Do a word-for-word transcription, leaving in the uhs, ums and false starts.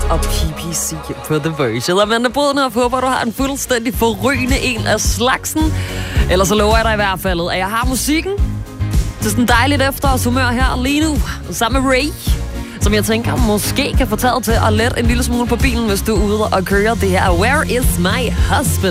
og P P C på The Verge. Jeg Amanda Brødner, håber, du har en fuldstændig forrygende en af slagsen. Ellers så lover jeg dig i hvert fald, at jeg har musikken. Det er sådan dejligt efterårshumør her lige nu, sammen med Ray, som jeg tænker måske kan få taget til at lette en lille smule på bilen, hvis du er ude og køre det her Where is my husband?